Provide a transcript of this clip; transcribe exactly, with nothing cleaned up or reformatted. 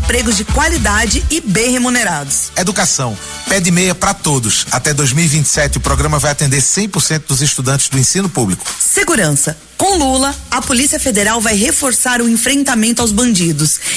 empregos de qualidade e bem remunerados. Educação, pé de meia para todos. Até dois mil e vinte e sete o programa vai atender cem por cento dos estudantes do ensino público. Segurança. Com Lula, a Polícia Federal vai reforçar o enfrentamento aos bandidos